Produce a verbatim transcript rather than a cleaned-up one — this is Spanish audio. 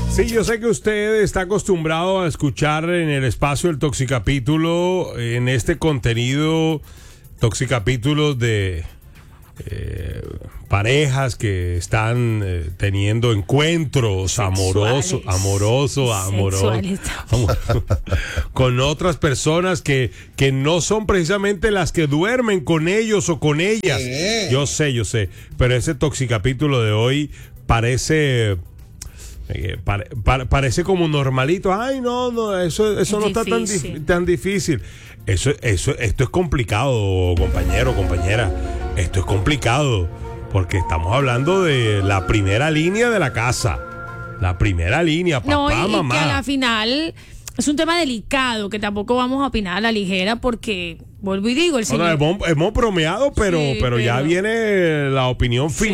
Sí, yo sé que usted está acostumbrado a escuchar en el espacio el Toxicapítulo, en este contenido, Toxicapítulos de eh, parejas que están eh, teniendo encuentros amorosos, amorosos, amorosos, amorosos, con otras personas que, que no son precisamente las que duermen con ellos o con ellas. Yo sé, yo sé, pero ese Toxicapítulo de hoy parece... Eh, pare, pare, parece como normalito. Ay, no, no, eso, eso no está tan, dif- tan difícil. Eso, eso, esto es complicado, compañero, compañera. Esto es complicado porque estamos hablando de la primera línea de la casa. La primera línea, papá, no, y, mamá. Y que a la final es un tema delicado que tampoco vamos a opinar a la ligera porque, vuelvo y digo, el señor... Bueno, hemos, hemos bromeado, pero, sí, pero, pero ya viene la opinión final.